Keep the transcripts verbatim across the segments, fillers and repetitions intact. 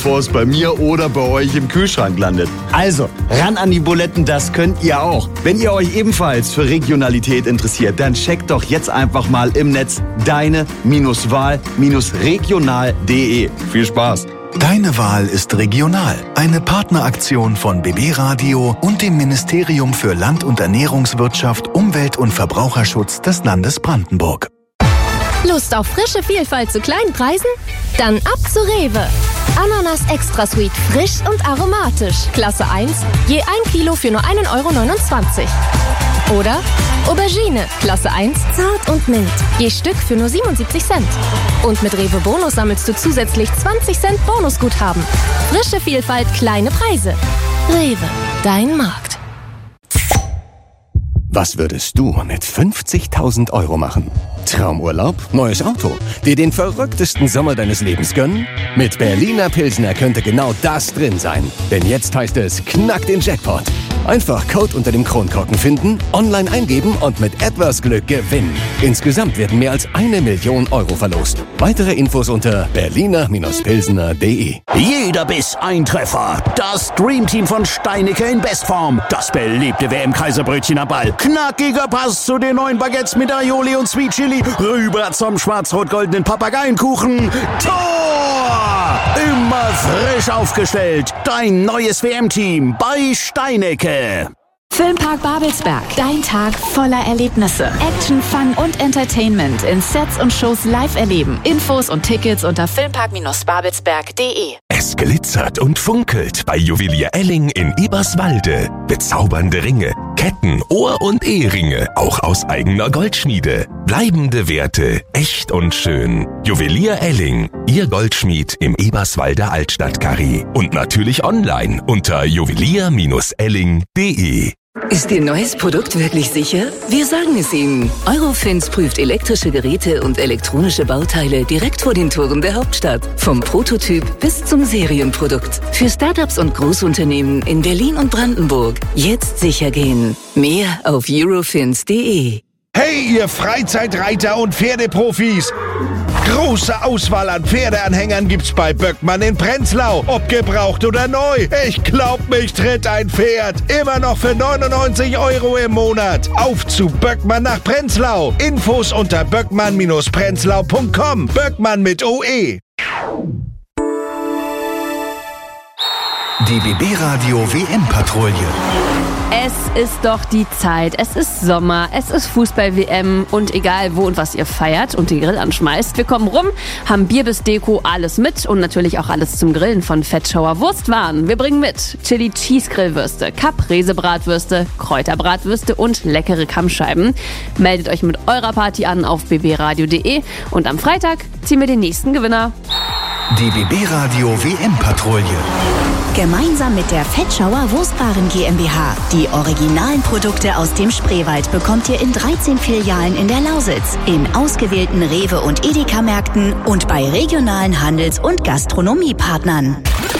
bevor es bei mir oder bei euch im Kühlschrank landet. Also, ran an die Buletten, das könnt ihr auch. Wenn ihr euch ebenfalls für Regionalität interessiert, dann checkt doch jetzt einfach mal im Netz deine-wahl-regional punkt de. Viel Spaß! Deine Wahl ist regional. Eine Partneraktion von B B Radio und dem Ministerium für Land- und Ernährungswirtschaft, Umwelt- und Verbraucherschutz des Landes Brandenburg. Lust auf frische Vielfalt zu kleinen Preisen? Dann ab zu Rewe. Ananas Extra Sweet, frisch und aromatisch. Klasse eins, je ein Kilo für nur ein Euro neunundzwanzig. Oder Aubergine, Klasse eins, zart und mild. Je Stück für nur siebenundsiebzig Cent. Und mit Rewe Bonus sammelst du zusätzlich zwanzig Cent Bonusguthaben. Frische Vielfalt, kleine Preise. Rewe, dein Markt. Was würdest du mit fünfzigtausend Euro machen? Traumurlaub? Neues Auto? Dir den verrücktesten Sommer deines Lebens gönnen? Mit Berliner Pilsner könnte genau das drin sein. Denn jetzt heißt es, knack den Jackpot. Einfach Code unter dem Kronkorken finden, online eingeben und mit etwas Glück gewinnen. Insgesamt werden mehr als eine Million Euro verlost. Weitere Infos unter berliner pilsner punkt de. Jeder Biss ein Treffer. Das Dreamteam von Steinicke in Bestform. Das beliebte W M-Kaiserbrötchen am Ball. Knackiger Pass zu den neuen Baguettes mit Aioli und Sweet Chili. Rüber zum schwarz-rot-goldenen Papageienkuchen. Tor! Immer frisch aufgestellt. Dein neues W M-Team bei Steinicke. Filmpark Babelsberg. Dein Tag voller Erlebnisse. Action, Fun und Entertainment in Sets und Shows live erleben. Infos und Tickets unter filmpark babelsberg punkt de. Es glitzert und funkelt bei Juwelier Elling in Eberswalde. Bezaubernde Ringe, Ketten, Ohr- und Eheringe, auch aus eigener Goldschmiede. Bleibende Werte, echt und schön. Juwelier Elling, Ihr Goldschmied im Eberswalder Altstadtkarree. Und natürlich online unter juwelier elling punkt de. Ist Ihr neues Produkt wirklich sicher? Wir sagen es Ihnen. Eurofins prüft elektrische Geräte und elektronische Bauteile direkt vor den Toren der Hauptstadt. Vom Prototyp bis zum Serienprodukt. Für Startups und Großunternehmen in Berlin und Brandenburg. Jetzt sicher gehen. Mehr auf eurofins punkt de. Hey, ihr Freizeitreiter und Pferdeprofis! Große Auswahl an Pferdeanhängern gibt's bei Böckmann in Prenzlau. Ob gebraucht oder neu. Ich glaub, mich tritt ein Pferd. Immer noch für neunundneunzig Euro im Monat. Auf zu Böckmann nach Prenzlau. Infos unter böckmann prenzlau punkt com. Böckmann mit O E. Die B B Radio W M-Patrouille. Es ist doch die Zeit, es ist Sommer, es ist Fußball-W M und egal wo und was ihr feiert und den Grill anschmeißt, wir kommen rum, haben Bier bis Deko, alles mit und natürlich auch alles zum Grillen von Fettschauer Wurstwaren. Wir bringen mit Chili Cheese Grillwürste, Caprese Bratwürste, Kräuterbratwürste und leckere Kammscheiben. Meldet euch mit eurer Party an auf b b radio punkt de und am Freitag ziehen wir den nächsten Gewinner. Die B B Radio W M-Patrouille. Gemeinsam mit der Fettschauer Wurstwaren GmbH. Die originalen Produkte aus dem Spreewald bekommt ihr in dreizehn Filialen in der Lausitz, in ausgewählten Rewe- und Edeka-Märkten und bei regionalen Handels- und Gastronomiepartnern.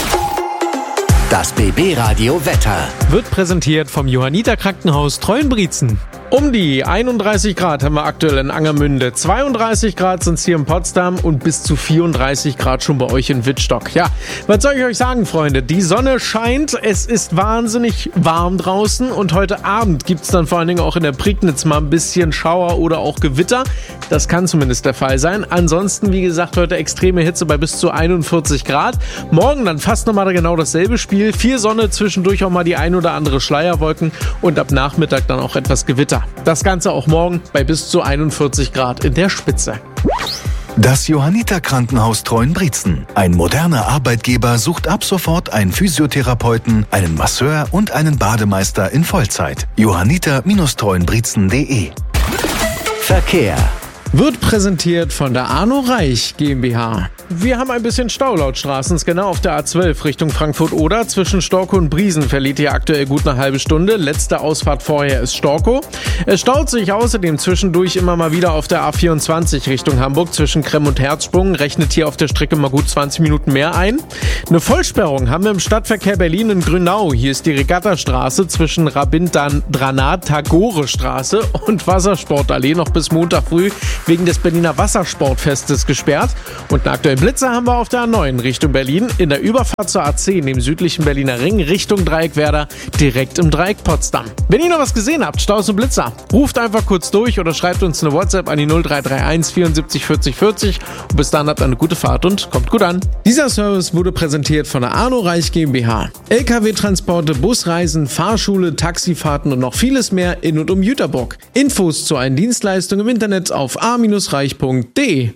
Das B B Radio Wetter wird präsentiert vom Johanniter Krankenhaus Treuenbrietzen. Um die einunddreißig Grad haben wir aktuell in Angermünde, zweiunddreißig Grad sind es hier in Potsdam und bis zu vierunddreißig Grad schon bei euch in Wittstock. Ja, was soll ich euch sagen, Freunde? Die Sonne scheint, es ist wahnsinnig warm draußen und heute Abend gibt es dann vor allen Dingen auch in der Prignitz mal ein bisschen Schauer oder auch Gewitter. Das kann zumindest der Fall sein. Ansonsten, wie gesagt, heute extreme Hitze bei bis zu einundvierzig Grad. Morgen dann fast nochmal genau dasselbe Spiel. Viel Sonne, zwischendurch auch mal die ein oder andere Schleierwolken und ab Nachmittag dann auch etwas Gewitter. Das Ganze auch morgen bei bis zu einundvierzig Grad in der Spitze. Das Johanniter Krankenhaus Treuenbrietzen. Ein moderner Arbeitgeber sucht ab sofort einen Physiotherapeuten, einen Masseur und einen Bademeister in Vollzeit. johanniter Treuenbrietzen punkt de. Verkehr wird präsentiert von der Arno Reich GmbH. Wir haben ein bisschen Stau laut Straßenscanner auf der A zwölf Richtung Frankfurt-Oder. Zwischen Storkow und Briesen verliert ihr aktuell gut eine halbe Stunde. Letzte Ausfahrt vorher ist Storkow. Es staut sich außerdem zwischendurch immer mal wieder auf der A vierundzwanzig Richtung Hamburg zwischen Kremm und Herzsprung. Rechnet hier auf der Strecke mal gut zwanzig Minuten mehr ein. Eine Vollsperrung haben wir im Stadtverkehr Berlin in Grünau. Hier ist die Regattastraße zwischen Rabindranath Tagore Straße und Wassersportallee noch bis Montag früh. wegen des Berliner Wassersportfestes gesperrt. Und einen aktuellen Blitzer haben wir auf der A neun Richtung Berlin. In der Überfahrt zur A zehn im südlichen Berliner Ring Richtung Dreieckwerder, direkt im Dreieck Potsdam. Wenn ihr noch was gesehen habt, Staus und Blitzer, ruft einfach kurz durch oder schreibt uns eine WhatsApp an die null drei drei eins vierundsiebzig vierzig vierzig. Und bis dann habt ihr eine gute Fahrt und kommt gut an. Dieser Service wurde präsentiert von der Arno Reich GmbH. L K W-Transporte, Busreisen, Fahrschule, Taxifahrten und noch vieles mehr in und um Jüterbock. Infos zu allen Dienstleistungen im Internet auf a reich punkt de.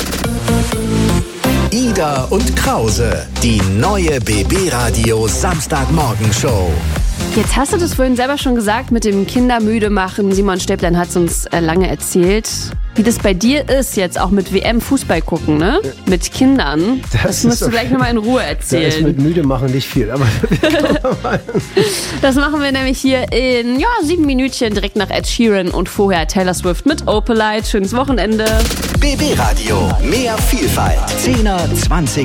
Ida und Krause, die neue B B-Radio Samstagmorgenshow. Jetzt hast du das vorhin selber schon gesagt mit dem Kindermüde machen. Simon Stäblein hat es uns äh, lange erzählt. Wie das bei dir ist, jetzt auch mit W M-Fußball gucken, ne? Mit Kindern. Das, das musst du gleich nochmal in Ruhe erzählen. Da ist mit müde machen nicht viel, aber das machen wir nämlich hier in ja, sieben Minütchen direkt nach Ed Sheeran und vorher Taylor Swift mit Opalite. Schönes Wochenende. B B-Radio, mehr Vielfalt. zehner, zwanziger